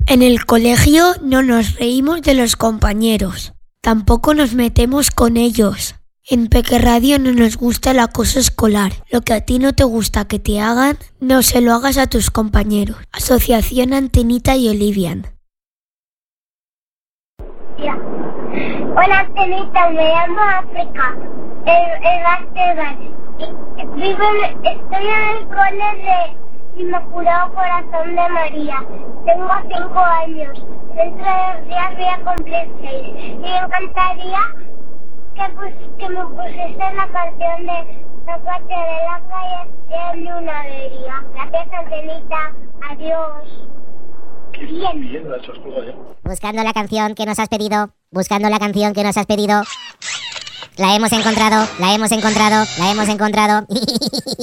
En el colegio no nos reímos de los compañeros. Tampoco nos metemos con ellos. En Peque Radio no nos gusta el acoso escolar. Lo que a ti no te gusta que te hagan, no se lo hagas a tus compañeros. Asociación Antenita y Olivian. Hola Antenita, me llamo África, estoy en el cole de Inmaculado Corazón de María. Tengo 5 años, dentro de 2 días voy a cumplir 6 y me encantaría que me pusiesen la canción de Tócate de la calle de una avería. Gracias Antenita, adiós. Bien, la has colgado ya. Buscando la canción que nos has pedido. La hemos encontrado.